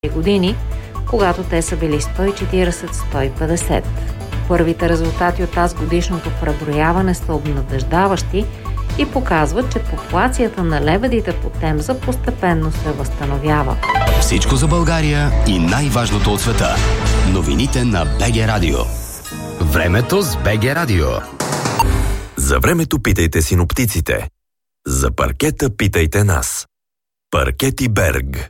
години, когато те са били 140-150. Първите резултати от тази годишното преброяване са обнадеждаващи и показват, че популацията на лебедите по Темза постепенно се възстановява. Всичко за България и най-важното от света. Новините на БГ Радио. Времето с БГ Радио. За времето питайте синоптиците. За паркета питайте нас. Паркети Берг.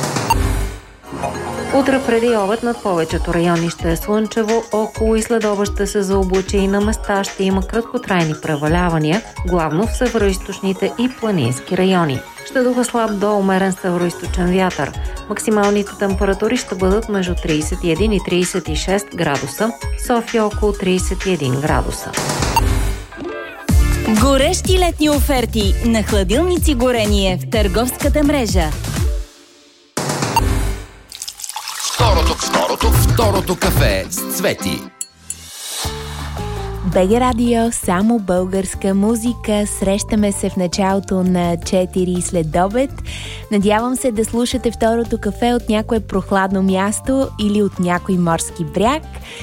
Утре преди обед над повечето райони ще е слънчево, около и следобед ще се заоблачи и на места ще има краткотрайни превалявания, главно в североизточните и планински райони. Ще духа слаб до умерен североизточен вятър. Максималните температури ще бъдат между 31 и 36 градуса, София около 31 градуса. Горещи летни оферти на хладилници Горение в търговската мрежа. Второто кафе с Цвети. БГ Радио, само българска музика. Срещаме се в началото на 4 следобед. Надявам се да слушате второто кафе от някое прохладно място или от някой морски бряг.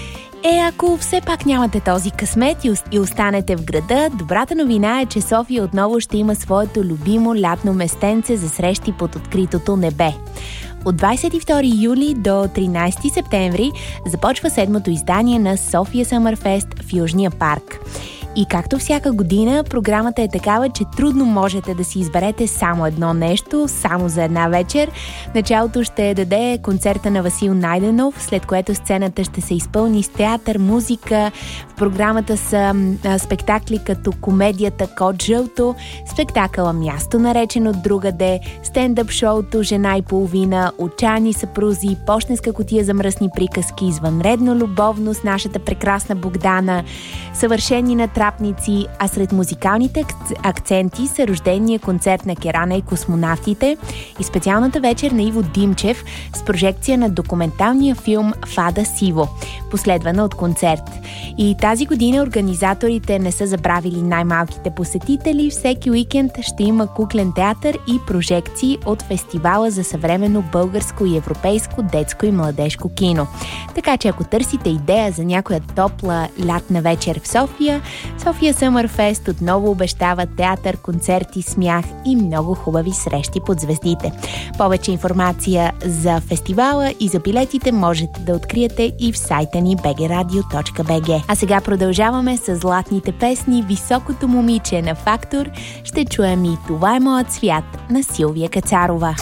Ако все пак нямате този късмет и останете в града, добрата новина е, че София отново ще има своето любимо лятно местенце за срещи под откритото небе. От 22 юли до 13 септември започва 7-то издание на София Съмърфест в Южния парк. И както всяка година, програмата е такава, че трудно можете да си изберете само едно нещо, само за една вечер. Началото ще даде концерта на Васил Найденов, след което сцената ще се изпълни с театър, музика. В програмата са спектакли като комедията Код Жълто, спектакъла Място наречено другаде, стендъп шоуто Жена и половина, Отчаяни съпрузи, пощенска кутия за мръсни приказки, извънредно любовно с нашата прекрасна Богдана, съвършени натрапници, а сред музикалните акценти са рождения концерт на Керана и космонавтите и специалната вечер на Иво Димчев с прожекция на документалния филм Фада Сиво, последвана от концерт. И тази година организаторите не са забравили най-малките посетители. Всеки уикенд ще има куклен театър и прожекции от фестивала за съвременно българско и европейско детско и младежко кино. Така че ако търсите идея за някоя топла лятна вечер в София, София Съмърфест отново обещава театър, концерти, смях и много хубави срещи под звездите. Повече информация за фестивала и за билетите можете да откриете и в сайта ни bgradio.bg. А сега продължаваме с златните песни. Високото момиче на Фактор. Ще чуем и Това е моят свят на Силвия Кацарова.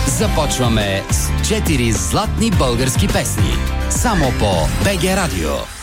Започваме с 4 златни български песни. Само по БГ Радио.